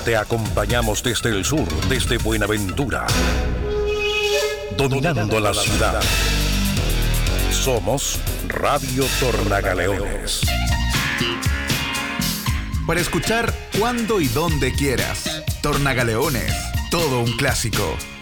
Te acompañamos desde el sur, desde Buenaventura, dominando la ciudad. Somos Radio Tornagaleones. Para escuchar cuando y donde quieras. Tornagaleones, todo un clásico.